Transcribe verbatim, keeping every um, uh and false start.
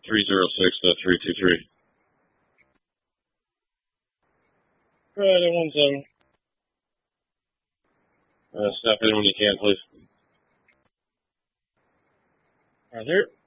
three zero six three two three. Right, one seven. Uh, step in when you can, please. Right there.